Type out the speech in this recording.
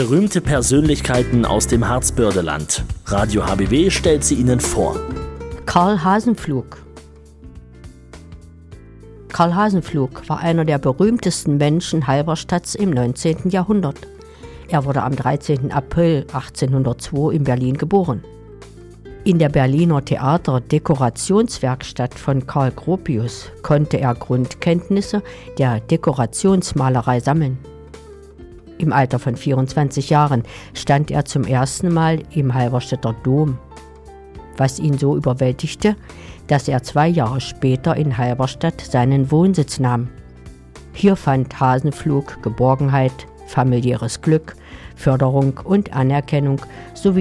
Berühmte Persönlichkeiten aus dem Harzbördeland. Radio HBW stellt sie Ihnen vor. Karl Hasenpflug. Karl Hasenpflug war einer der berühmtesten Menschen Halberstadts im 19. Jahrhundert. Er wurde am 13. April 1802 in Berlin geboren. In der Berliner Theater-Dekorationswerkstatt von Karl Gropius konnte er Grundkenntnisse der Dekorationsmalerei sammeln. Im Alter von 24 Jahren stand er zum ersten Mal im Halberstädter Dom, was ihn so überwältigte, dass er 2 Jahre später in Halberstadt seinen Wohnsitz nahm. Hier fand Hasenpflug Geborgenheit, familiäres Glück, Förderung und Anerkennung sowie